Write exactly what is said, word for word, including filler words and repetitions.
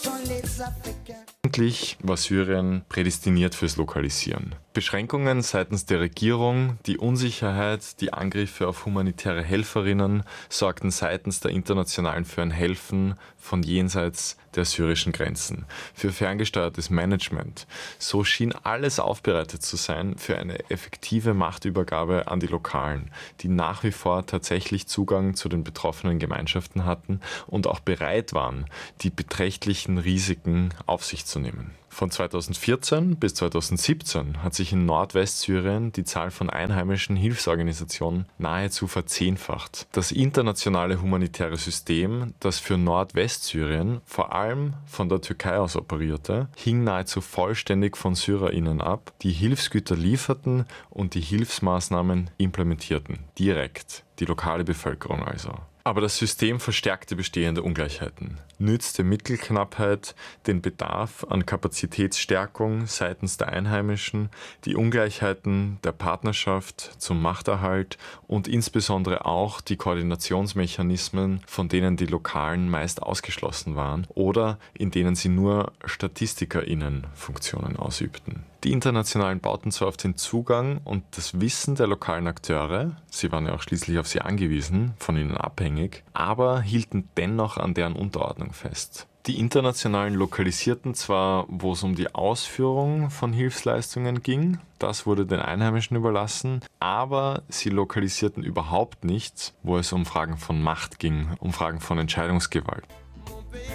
Eigentlich war Syrien prädestiniert fürs Lokalisieren. Beschränkungen seitens der Regierung, die Unsicherheit, die Angriffe auf humanitäre Helferinnen sorgten seitens der Internationalen für ein Helfen von jenseits der syrischen Grenzen, für ferngesteuertes Management. So schien alles aufbereitet zu sein für eine effektive Machtübergabe an die Lokalen, die nach wie vor tatsächlich Zugang zu den betroffenen Gemeinschaften hatten und auch bereit waren, die beträchtlichen Risiken auf sich zu nehmen. Von zweitausendvierzehn bis zweitausendsiebzehn hat sich in Nordwestsyrien die Zahl von einheimischen Hilfsorganisationen nahezu verzehnfacht. Das internationale humanitäre System, das für Nordwestsyrien vor allem von der Türkei aus operierte, hing nahezu vollständig von SyrerInnen ab, die Hilfsgüter lieferten und die Hilfsmaßnahmen implementierten. Direkt, die lokale Bevölkerung also. Aber das System verstärkte bestehende Ungleichheiten, nützte Mittelknappheit, den Bedarf an Kapazitätsstärkung seitens der Einheimischen, die Ungleichheiten der Partnerschaft zum Machterhalt und insbesondere auch die Koordinationsmechanismen, von denen die Lokalen meist ausgeschlossen waren oder in denen sie nur StatistikerInnen Funktionen ausübten. Die Internationalen bauten zwar auf den Zugang und das Wissen der lokalen Akteure, sie waren ja auch schließlich auf sie angewiesen, von ihnen abhängig, aber hielten dennoch an deren Unterordnung fest. Die Internationalen lokalisierten zwar, wo es um die Ausführung von Hilfsleistungen ging, das wurde den Einheimischen überlassen, aber sie lokalisierten überhaupt nicht, wo es um Fragen von Macht ging, um Fragen von Entscheidungsgewalt.